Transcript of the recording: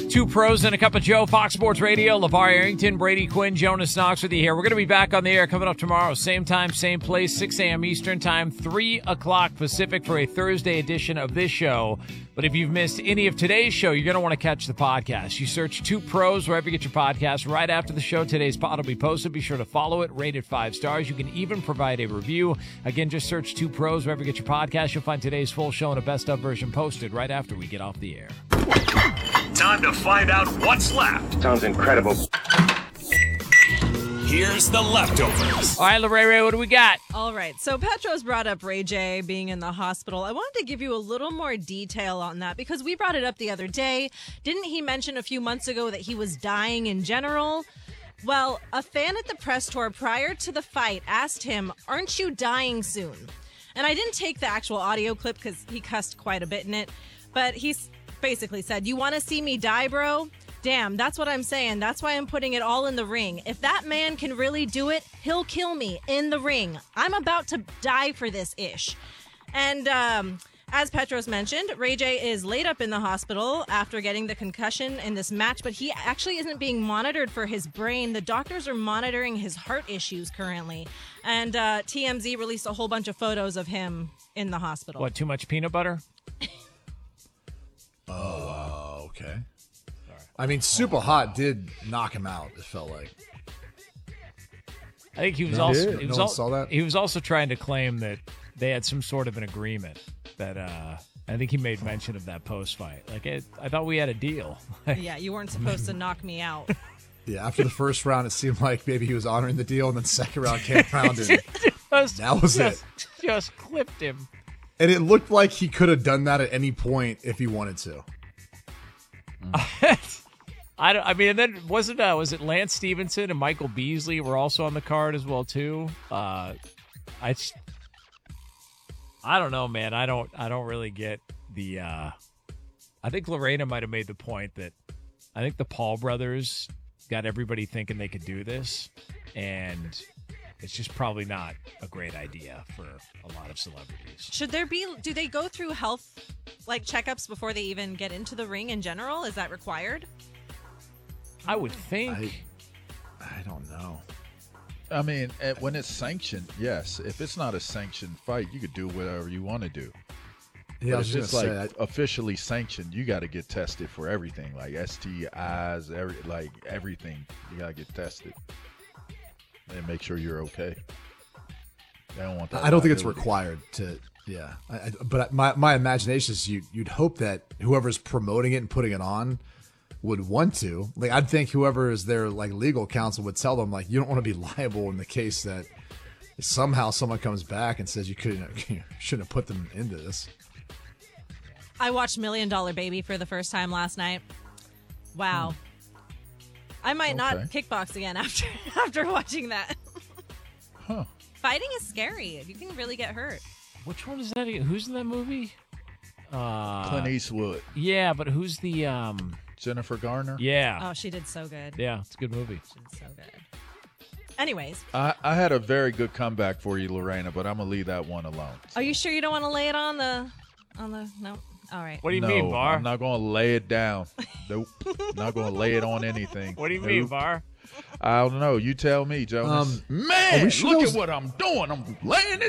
Two pros and a cup of Joe, Fox Sports Radio. LeVar Arrington, Brady Quinn, Jonas Knox with you here. We're going to be back on the air coming up tomorrow. Same time, same place, 6 a.m. Eastern time, 3 o'clock Pacific for a Thursday edition of this show. But if you've missed any of today's show, you're going to want to catch the podcast. You search Two Pros wherever you get your podcast. Right after the show, today's pod will be posted. Be sure to follow it, rate it 5 stars. You can even provide a review. Again, just search Two Pros wherever you get your podcast. You'll find today's full show and a best-of version posted right after we get off the air. Time to find out what's left. Sounds incredible. Here's the leftovers. All right, Lorraine, what do we got? All right, so Petros brought up Ray J being in the hospital. I wanted to give you a little more detail on that because we brought it up the other day. Didn't he mention a few months ago that he was dying in general? Well, a fan at the press tour prior to the fight asked him, "Aren't you dying soon?" And I didn't take the actual audio clip because he cussed quite a bit in it, but he's basically said, "You want to see me die, bro? Damn, that's what I'm saying. That's why I'm putting it all in the ring. If that man can really do it, he'll kill me in the ring. I'm about to die for this ish." And as Petros mentioned, Ray J is laid up in the hospital after getting the concussion in this match, but he actually isn't being monitored for his brain. The doctors are monitoring his heart issues currently. And TMZ released a whole bunch of photos of him in the hospital. What, too much peanut butter? Oh, wow. Okay. I mean, Super Hot did knock him out, it felt like. I think he was saw that? He was also trying to claim that they had some sort of an agreement that I think he made mention of that post-fight. Like, I thought we had a deal. Yeah, you weren't supposed to knock me out. Yeah, after the first round, it seemed like maybe he was honoring the deal, and then second round came around, and that was it. Just clipped him. And it looked like he could have done that at any point if he wanted to. I mean, and then was it Lance Stevenson and Michael Beasley were also on the card as well too? I don't know, man. I don't really get the. I think Lorena might have made the point that I think the Paul brothers got everybody thinking they could do this, and it's just probably not a great idea for a lot of celebrities. Do they go through health checkups before they even get into the ring in general? Is that required? I would think. I don't know. I mean, when it's sanctioned, yes. If it's not a sanctioned fight, you could do whatever you want to do. Yeah, but if it's officially sanctioned, you got to get tested for everything, like STIs, everything. You got to get tested and make sure you're okay. They don't want that. I don't think it's required to. Yeah, but my imagination is you'd hope that whoever's promoting it and putting it on would want to. Like, I'd think whoever is their legal counsel would tell them you don't want to be liable in the case that somehow someone comes back and says you shouldn't have put them into this. I watched $1 Million Baby for the first time last night. Wow. I might not kickbox again after watching that. Huh. Fighting is scary. You can really get hurt. Which one is that again? Who's in that movie? Clint Eastwood. Yeah, but who's the Jennifer Garner? Yeah. Oh, she did so good. Yeah, it's a good movie. She did so good. Anyways. I had a very good comeback for you, Lorena, but I'm going to leave that one alone. Are you sure you don't want to lay it on the no? All right. What do you mean, Var? I'm not going to lay it down. Nope. Not going to lay it on anything. What do you mean, Var? I don't know. You tell me, Jonas. Man, look at what I'm doing. I'm laying it